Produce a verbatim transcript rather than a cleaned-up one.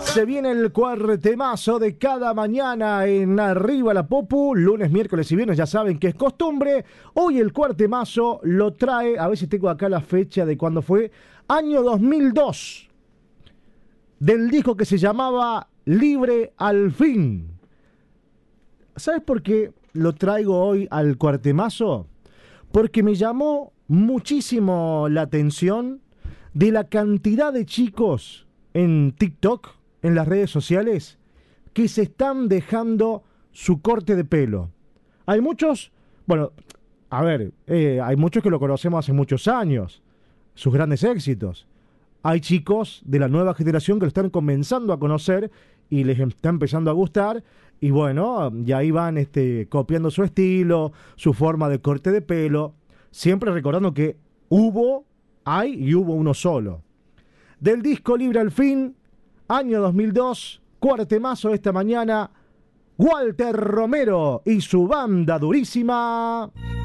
Se viene el cuartemazo de cada mañana en Arriba la Popu, lunes, miércoles y viernes, ya saben que es costumbre. Hoy el cuartemazo lo trae, a ver si tengo acá la fecha de cuándo fue, año dos mil dos, del disco que se llamaba Libre al Fin. ¿Sabes por qué lo traigo hoy al cuartemazo? Porque me llamó muchísimo la atención de la cantidad de chicos en TikTok, en las redes sociales, que se están dejando su corte de pelo. Hay muchos, bueno, a ver, eh, hay muchos que lo conocemos hace muchos años, sus grandes éxitos. Hay chicos de la nueva generación que lo están comenzando a conocer y les está empezando a gustar, y bueno, ya ahí van este, copiando su estilo, su forma de corte de pelo, siempre recordando que hubo, hay y hubo uno solo. Del disco Libre al Fin, año dos mil dos, cuartemazo esta mañana, Walter Romero y su banda durísima.